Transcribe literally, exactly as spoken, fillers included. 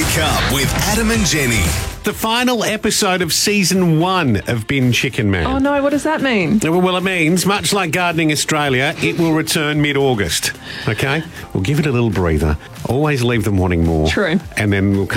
Wake up with Adam and Jenny. The final episode of season one of Bin Chicken Man. Oh no, what does that mean? Well, it means, much like Gardening Australia, it will return mid-August. Okay? We'll give it a little breather. Always leave them wanting more. True. And then we'll